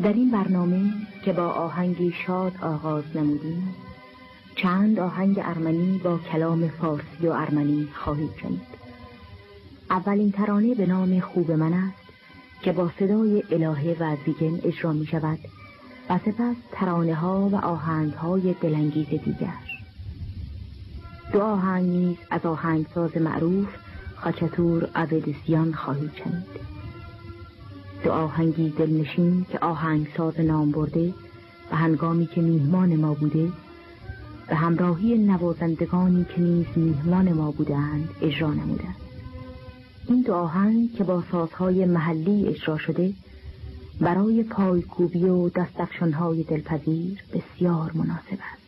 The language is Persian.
در این برنامه که با آهنگی شاد آغاز نمودیم، چند آهنگ ارمنی با کلام فارسی و ارمنی خواهید شنید. اولین ترانه به نام خوب من است که با صدای الهه و زیگن اجرا می شود و سپس ترانه ها و آهنگ های دلانگیز دیگر. دو آهنگ نیز از آهنگساز معروف خاچاتور آودسیان خواهید شنید. دو آهنگی دلنشین که آهنگساز نام برده و هنگامی که میهمان ما بوده به همراهی نوازندگانی که نیز میهمان ما بودند اجرا نمودند. این دو آهنگ که با سازهای محلی اجرا شده برای پایکوبی و دستفشانهای دلپذیر بسیار مناسب است.